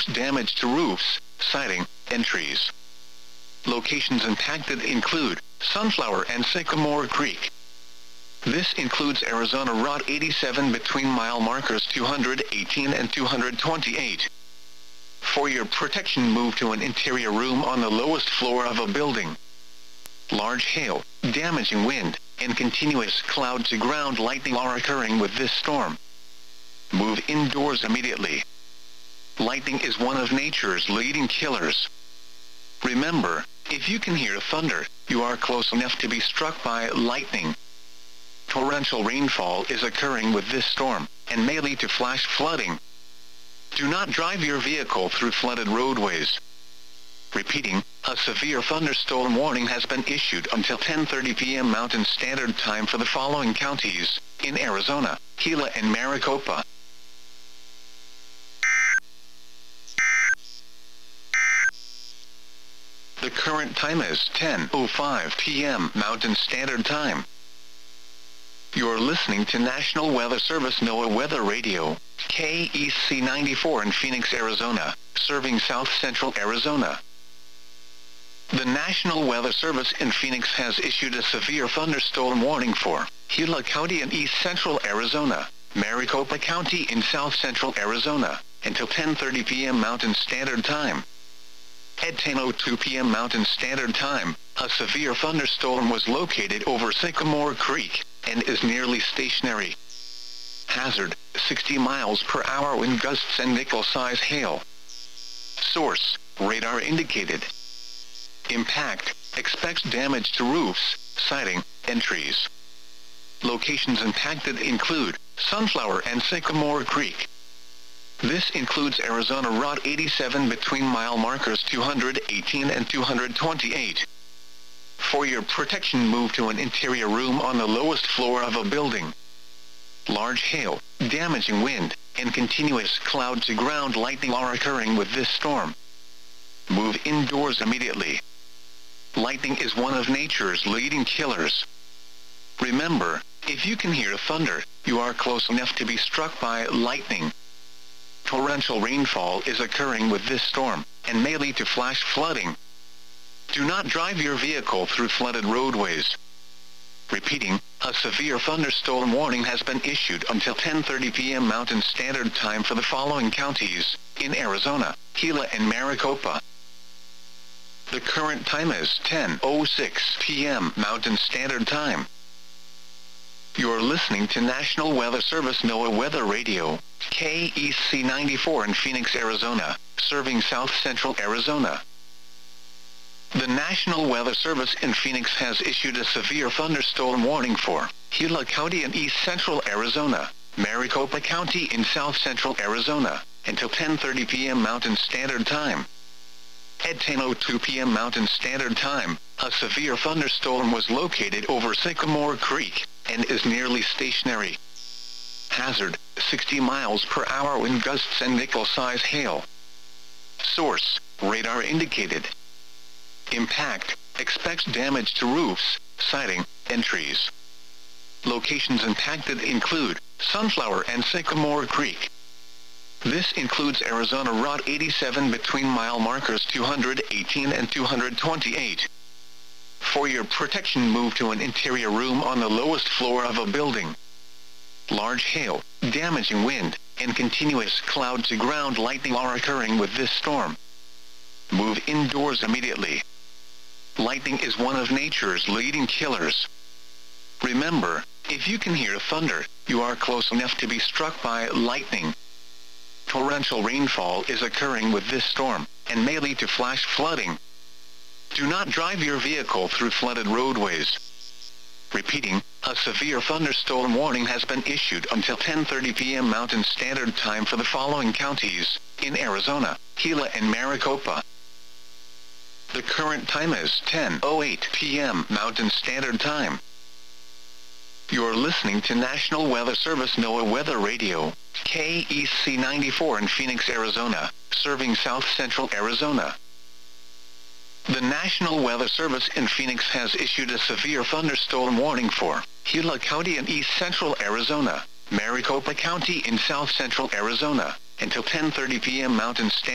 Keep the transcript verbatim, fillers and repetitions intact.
damage to roofs, siding, and trees. Locations impacted include Sunflower and Sycamore Creek. This includes Arizona Route eighty-seven between mile markers two hundred eighteen and two hundred twenty-eight. For your protection, move to an interior room on the lowest floor of a building. Large hail, damaging wind, and continuous cloud-to-ground lightning are occurring with this storm. Move indoors immediately. Lightning is one of nature's leading killers. Remember, if you can hear thunder, you are close enough to be struck by lightning. Torrential rainfall is occurring with this storm, and may lead to flash flooding. Do not drive your vehicle through flooded roadways. Repeating, a severe thunderstorm warning has been issued until ten thirty p m Mountain Standard Time for the following counties in Arizona: Gila and Maricopa. The current time is ten oh five p m Mountain Standard Time. You're listening to National Weather Service NOAA Weather Radio, K E C ninety-four in Phoenix, Arizona, serving south central Arizona. The National Weather Service in Phoenix has issued a severe thunderstorm warning for Gila County in east central Arizona, Maricopa County in south central Arizona, until ten thirty p m Mountain Standard Time. At ten oh two p m Mountain Standard Time, a severe thunderstorm was located over Sycamore Creek and is nearly stationary. Hazard, sixty miles per hour wind gusts and nickel-size hail. Source, radar indicated. Impact, expects damage to roofs, siding, and trees. Locations impacted include Sunflower and Sycamore Creek. This includes Arizona Route eighty-seven between mile markers two hundred eighteen and two hundred twenty-eight. For your protection, move to an interior room on the lowest floor of a building. Large hail, damaging wind, and continuous cloud-to-ground lightning are occurring with this storm. Move indoors immediately. Lightning is one of nature's leading killers. Remember, if you can hear thunder, you are close enough to be struck by lightning. Torrential rainfall is occurring with this storm, and may lead to flash flooding. Do not drive your vehicle through flooded roadways. Repeating, a severe thunderstorm warning has been issued until ten thirty p m Mountain Standard Time for the following counties in Arizona: Gila and Maricopa. The current time is ten oh six p m Mountain Standard Time. You're listening to National Weather Service NOAA Weather Radio, K E C ninety-four in Phoenix, Arizona, serving south central Arizona. The National Weather Service in Phoenix has issued a severe thunderstorm warning for Gila County in east central Arizona, Maricopa County in south central Arizona, until ten thirty p m Mountain Standard Time. At ten oh two p m Mountain Standard Time, a severe thunderstorm was located over Sycamore Creek and is nearly stationary. Hazard, sixty miles per hour wind gusts and nickel-size hail. Source, radar indicated. Impact, expects damage to roofs, siding, and trees. Locations impacted include Sunflower and Sycamore Creek. This includes Arizona Route eighty-seven between mile markers two hundred eighteen and two hundred twenty-eight. For your protection, move to an interior room on the lowest floor of a building. Large hail, damaging wind, and continuous cloud-to-ground lightning are occurring with this storm. Move indoors immediately. Lightning is one of nature's leading killers. Remember, if you can hear thunder, you are close enough to be struck by lightning. Torrential rainfall is occurring with this storm, and may lead to flash flooding. Do not drive your vehicle through flooded roadways. Repeating, a severe thunderstorm warning has been issued until ten thirty p m Mountain Standard Time for the following counties in Arizona: Gila and Maricopa. The current time is ten oh eight p m Mountain Standard Time. You're listening to National Weather Service NOAA Weather Radio, K E C ninety-four in Phoenix, Arizona, serving south central Arizona. The National Weather Service in Phoenix has issued a severe thunderstorm warning for Gila County in east central Arizona, Maricopa County in south central Arizona, until ten thirty p m Mountain Standard